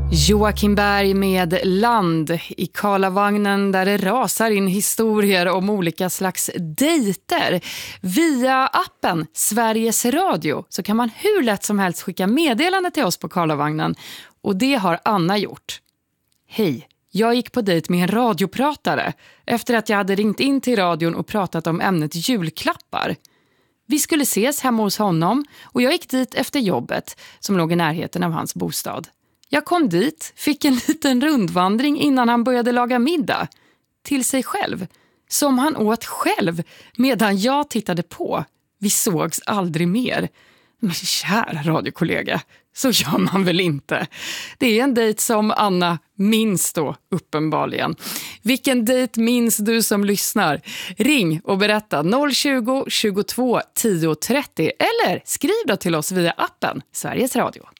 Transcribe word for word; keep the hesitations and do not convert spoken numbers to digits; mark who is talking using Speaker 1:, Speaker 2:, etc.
Speaker 1: Joakim Berg med Land i Karlavagnen där det rasar in historier om olika slags dejter. Via appen Sveriges Radio så kan man hur lätt som helst skicka meddelande till oss på Karlavagnen. Och det har Anna gjort. Hej, jag gick på dejt med en radiopratare efter att jag hade ringt in till radion och pratat om ämnet julklappar. Vi skulle ses hemma hos honom och jag gick dit efter jobbet som låg i närheten av hans bostad. Jag kom dit, fick en liten rundvandring innan han började laga middag. Till sig själv. Som han åt själv medan jag tittade på. Vi sågs aldrig mer. Men kära radiokollega, så gör man väl inte. Det är en dejt som Anna minns då, uppenbarligen. Vilken dejt minns du som lyssnar? Ring och berätta noll tjugo, tjugotvå, tio trettio eller skriv då till oss via appen Sveriges Radio.